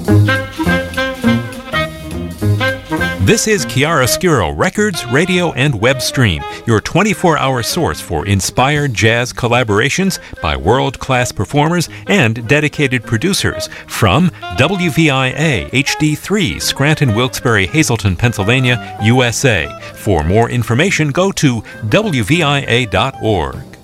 This is Chiaroscuro Records, Radio, and Web Stream, your 24-hour source for inspired jazz collaborations by world-class performers and dedicated producers from WVIA HD3, Scranton, Wilkes-Barre, Hazleton, Pennsylvania, USA. For more information, go to WVIA.org.